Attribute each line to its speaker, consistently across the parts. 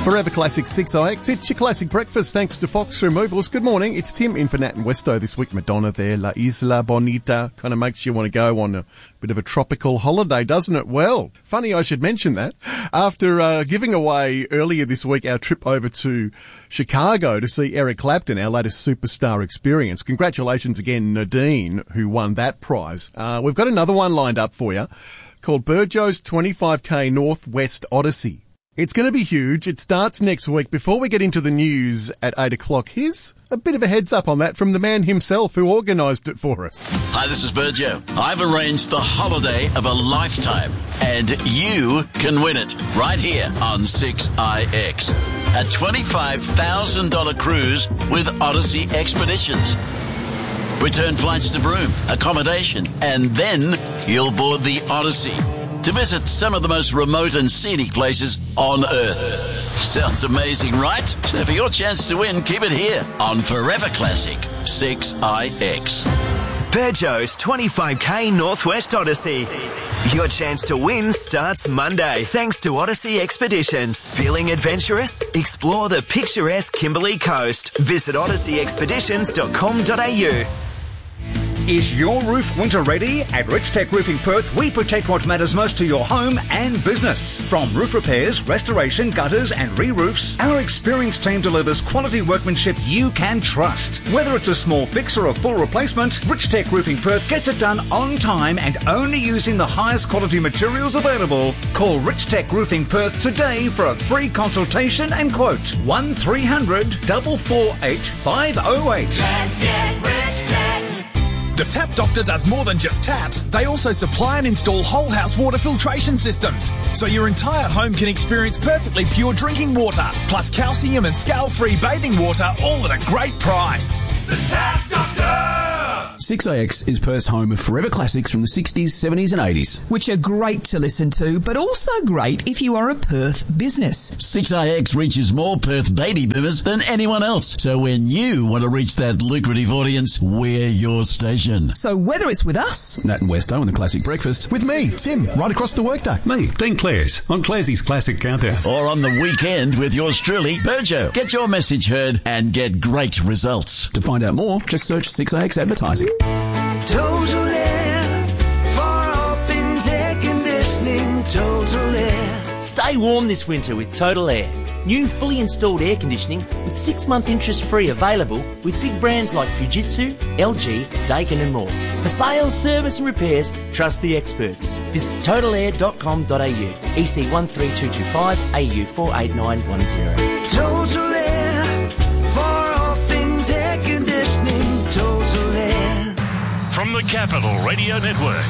Speaker 1: Forever Classic 6IX. It's your classic breakfast thanks to Fox Removals. Good morning. It's Tim in for Nat and Westo this week. Madonna there, La Isla Bonita. Kind of makes you want to go on a bit of a tropical holiday, doesn't it? Well, funny I should mention that. After giving away earlier this week our trip over to Chicago to see Eric Clapton, our latest superstar experience. Congratulations again, Nadine, who won that prize. We've got another one lined up for you called Burjo's 25K Northwest Odyssey. It's going to be huge. It starts next week. Before we get into the news at 8 o'clock, here's a bit of a heads up on that from the man himself who organised it for us.
Speaker 2: Hi, this is Burjo. I've arranged the holiday of a lifetime, and you can win it right here on 6IX. A $25,000 cruise with Odyssey Expeditions. Return flights to Broome, accommodation, and then you'll board the Odyssey to visit some of the most remote and scenic places on Earth. Sounds amazing, right? So for your chance to win, keep it here on Forever Classic 6IX.
Speaker 3: Burjo's 25K Northwest Odyssey. Your chance to win starts Monday thanks to Odyssey Expeditions. Feeling adventurous? Explore the picturesque Kimberley Coast. Visit odysseyexpeditions.com.au.
Speaker 4: Is your roof winter ready? At Richtech Roofing Perth, we protect what matters most to your home and business. From roof repairs, restoration, gutters and re-roofs, our experienced team delivers quality workmanship you can trust. Whether it's a small fix or a full replacement, Richtech Roofing Perth gets it done on time and only using the highest quality materials available. Call Richtech Roofing Perth today for a free consultation and quote. 1300 448 508.
Speaker 5: Let's get Richtech.
Speaker 6: The Tap Doctor does more than just taps. They also supply and install whole house water filtration systems, so your entire home can experience perfectly pure drinking water, plus calcium and scale-free bathing water, all at a great price.
Speaker 5: The Tap Doctor!
Speaker 7: 6AX is Perth's home of forever classics from the 60s, 70s and 80s.
Speaker 8: Which are great to listen to, but also great if you are a Perth business.
Speaker 2: 6IX reaches more Perth baby boomers than anyone else. So when you want to reach that lucrative audience, we're your station.
Speaker 8: So whether it's with us,
Speaker 7: Nat and Westo on the Classic Breakfast.
Speaker 1: With me, Tim, right across the workday.
Speaker 9: Me, Dean Clares, on Clarsey's Classic Countdown.
Speaker 2: Or on the weekend with yours truly, Burjo. Get your message heard and get great results.
Speaker 7: To find out more, just search 6AX Advertising.
Speaker 10: Total Air, for all things air conditioning, Total Air.
Speaker 11: Stay warm this winter with Total Air. New fully installed air conditioning with 6-month interest-free available with big brands like Fujitsu, LG, Daikin and more. For sales, service and repairs, trust the experts. Visit totalair.com.au, EC 13225, AU 48910.
Speaker 10: Total Air, for all things air conditioning, Total Air.
Speaker 12: From the Capital Radio Network,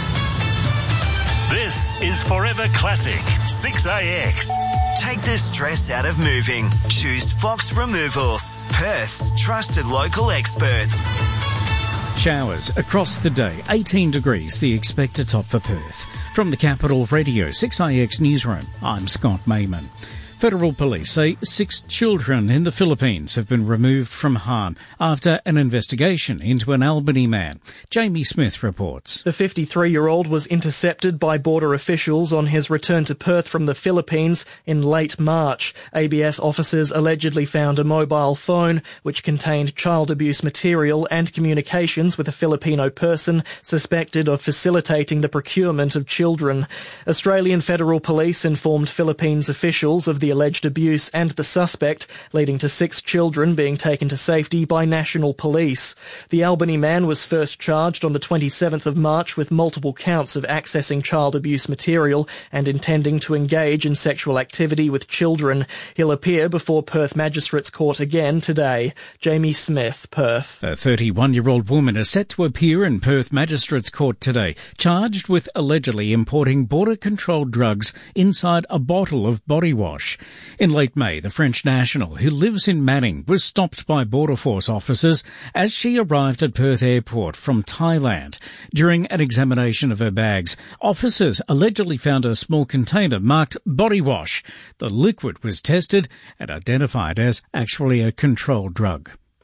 Speaker 12: this is Forever Classic 6AX.
Speaker 3: Take the stress out of moving. Choose Fox Removals, Perth's trusted local experts.
Speaker 13: Showers across the day, 18 degrees the expected top for Perth. From the Capital Radio 6IX Newsroom, I'm Scott Mayman. Federal police say 6 children in the Philippines have been removed from harm after an investigation into an Albany man. Jamie Smith reports.
Speaker 14: The 53-year-old was intercepted by border officials on his return to Perth from the Philippines in late March. ABF officers allegedly found a mobile phone which contained child abuse material and communications with a Filipino person suspected of facilitating the procurement of children. Australian Federal Police informed Philippines officials of the alleged abuse and the suspect, leading to 6 children being taken to safety by National Police. The Albany man was first charged on the 27th of March with multiple counts of accessing child abuse material and intending to engage in sexual activity with children. He'll appear before Perth Magistrates Court again today. Jamie Smith, Perth.
Speaker 13: A 31-year-old woman is set to appear in Perth Magistrates Court today, charged with allegedly importing border-controlled drugs inside a bottle of body wash. In late May, the French national, who lives in Manning, was stopped by Border Force officers as she arrived at Perth Airport from Thailand. During an examination of her bags, officers allegedly found a small container marked body wash. The liquid was tested and identified as actually a controlled drug.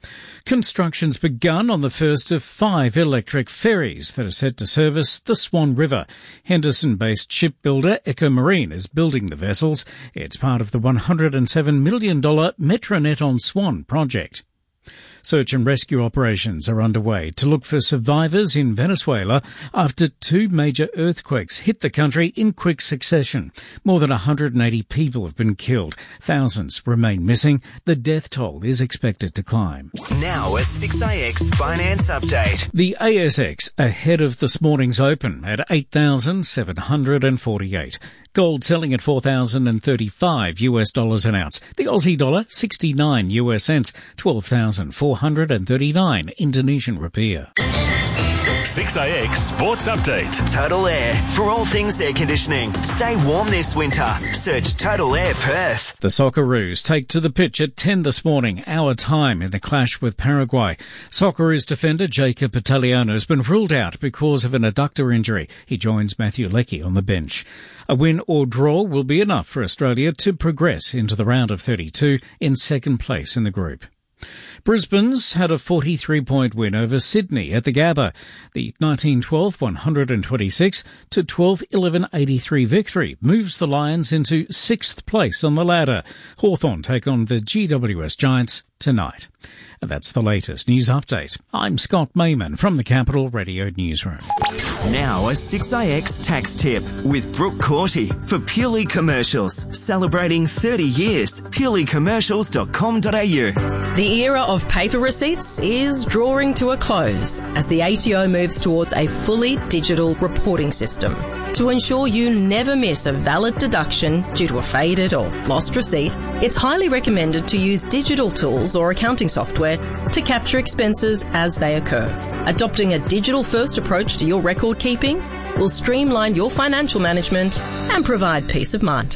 Speaker 13: Construction's begun on the first of 5 electric ferries that are set to service the Swan River. Henderson-based shipbuilder Ecomarine is building the vessels. It's part of the $107 million Metronet on Swan project. Search and rescue operations are underway to look for survivors in Venezuela after 2 major earthquakes hit the country in quick succession. More than 180 people have been killed. Thousands remain missing. The death toll is expected to climb.
Speaker 3: Now a 6AX finance update.
Speaker 13: The ASX ahead of this morning's open at 8,748. Gold selling at $4,035 an ounce. The Aussie dollar 69 US cents, 12,439 Indonesian rupiah.
Speaker 12: 6AX Sports Update.
Speaker 3: Total Air. For all things air conditioning. Stay warm this winter. Search Total Air Perth.
Speaker 13: The Socceroos take to the pitch at 10 this morning, our time, in the clash with Paraguay. Socceroos defender Jacob Italiano has been ruled out because of an adductor injury. He joins Matthew Leckie on the bench. A win or draw will be enough for Australia to progress into the round of 32 in second place in the group. Brisbane's had a 43-point win over Sydney at the Gabba. The 19-12 126 to 12-11-83 victory moves the Lions into 6th place on the ladder. Hawthorn take on the GWS Giants tonight. And that's the latest news update. I'm Scott Mayman from the Capital Radio Newsroom.
Speaker 3: Now a 6AX tax tip with Brooke Corty for Purely Commercials. Celebrating 30 years. purelycommercials.com.au.
Speaker 15: The era of paper receipts is drawing to a close as the ATO moves towards a fully digital reporting system. To ensure you never miss a valid deduction due to a faded or lost receipt, it's highly recommended to use digital tools or accounting software to capture expenses as they occur. Adopting a digital-first approach to your record keeping will streamline your financial management and provide peace of mind.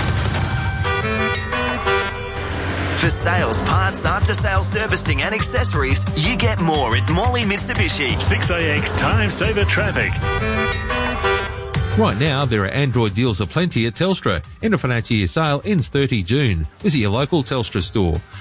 Speaker 3: For sales, parts, after-sales servicing and accessories, you get more at Morley Mitsubishi.
Speaker 12: 6AX Time Saver Traffic.
Speaker 16: Right now, there are Android deals aplenty at Telstra. End of financial year sale ends 30 June. Visit your local Telstra store.